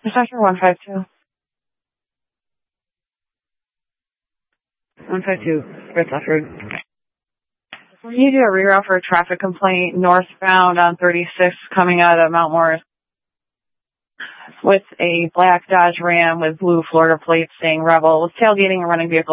Sector 152. 152, Red Sox Road. Can you do a reroute for a traffic complaint northbound on 36 coming out of Mount Morris with a black Dodge Ram with blue Florida plates saying Rebel was tailgating a running vehicle